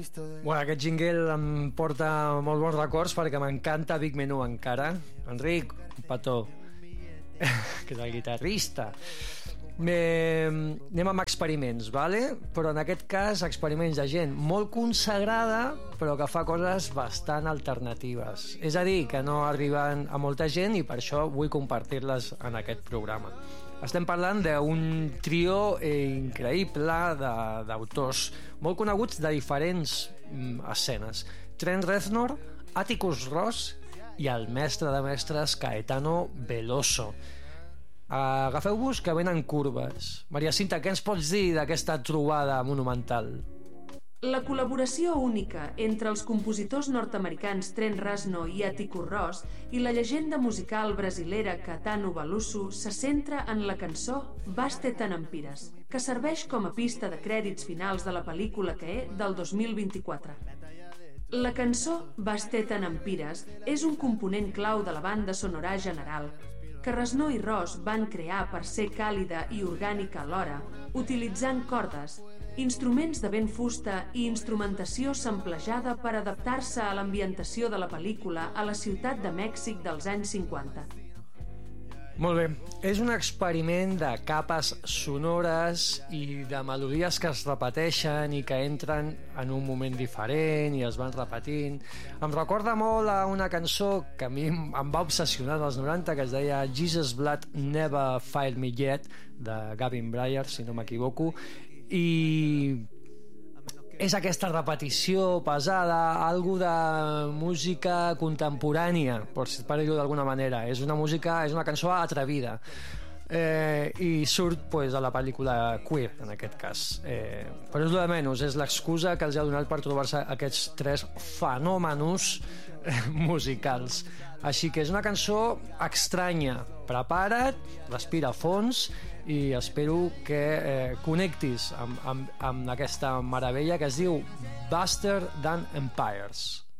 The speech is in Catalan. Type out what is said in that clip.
Bueno, aquest jingle em porta molt bons records perquè m'encanta Big Menú encara. Enric, un petó, que és el guitarrista. Anem amb experiments, vale? Però en aquest cas experiments de gent molt consagrada però que fa coses bastant alternatives, és a dir, que no arriben a molta gent i per això vull compartir-les en aquest programa. Estem parlant d'un trio increïble d'autors molt coneguts de diferents escenes: Trent Reznor, Atticus Ross i el mestre de mestres Caetano Veloso. Agafeu-vos que venen curves. Maria Cinta, què ens pots dir d'aquesta trobada monumental? La col·laboració única entre els compositors nord-americans Trent Reznor i Atticus Ross i la llegenda musical brasilera Caetano Veloso se centra en la cançó Baste tan Empires, que serveix com a pista de crèdits finals de la pel·lícula que del 2024. La cançó Baste tan Empires és un component clau de la banda sonora general, que Reznor i Ross van crear per ser càlida i orgànica alhora, utilitzant cordes, instruments de vent fusta i instrumentació samplejada per adaptar-se a l'ambientació de la pel·lícula a la ciutat de Mèxic dels anys 50. Molt bé, és un experiment de capes sonores i de melodies que es repeteixen i que entren en un moment diferent i es van repetint. Em recorda molt a una cançó que a mi em va obsessionar als 90, que es deia Jesus Blood Never Failed Me Yet, de Gavin Bryar, si no m'equivoco, i és aquesta repetició pesada, algo de música contemporània, per dir-ho d'alguna manera. És una cançó atrevida, i surt a la pel·lícula Queer, en aquest cas. Però és el de menys, és l'excusa que els ha donat per trobar-se aquests tres fenòmenos musicals. Així que és una cançó estranya. Prepara't, respira a fons i espero que connectis amb aquesta meravella que es diu Buster Than Empires.